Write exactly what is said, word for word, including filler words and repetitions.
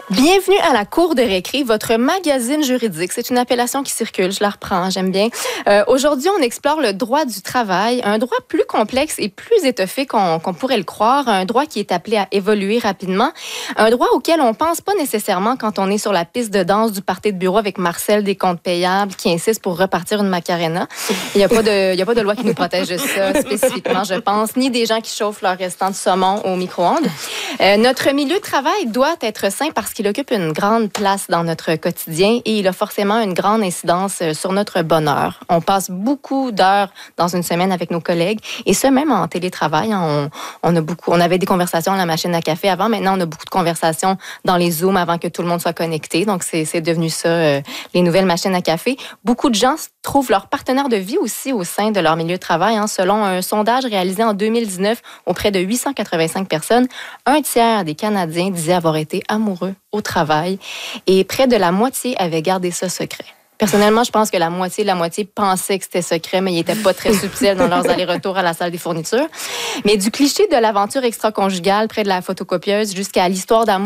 Bienvenue à la Cour de récré, votre magazine juridique. C'est une appellation qui circule, je la reprends, j'aime bien. Euh, aujourd'hui, on explore le droit du travail, un droit plus complexe et plus étoffé qu'on qu'on pourrait le croire, un droit qui est appelé à évoluer rapidement, un droit auquel on pense pas nécessairement quand on est sur la piste de danse du party de bureau avec Marcel des comptes payables qui insiste pour repartir une Macarena. Il n'y a pas de, il y a pas de loi qui nous protège de ça spécifiquement, je pense, ni des gens qui chauffent leur restant de saumon au micro-ondes. Euh, notre milieu de travail doit être sain parce qu'il occupe une grande place dans notre quotidien et il a forcément une grande incidence sur notre bonheur. On passe beaucoup d'heures dans une semaine avec nos collègues et ce, même en télétravail. On, on, a beaucoup, on avait des conversations à la machine à café avant. Maintenant, on a beaucoup de conversations dans les Zooms avant que tout le monde soit connecté. Donc, c'est, c'est devenu ça, euh, les nouvelles machines à café. Beaucoup de gens trouvent leur partenaire de vie aussi au sein de leur milieu de travail. Hein. Selon un sondage réalisé en deux mille dix-neuf auprès de huit cent quatre-vingt-cinq personnes, un tiers des Canadiens disaient avoir été amoureux au travail et près de la moitié avaient gardé ça secret. Personnellement, je pense que la moitié de la moitié pensait que c'était secret, mais ils n'étaient pas très subtils dans leurs allers-retours à la salle des fournitures. Mais du cliché de l'aventure extra-conjugale près de la photocopieuse jusqu'à l'histoire d'amour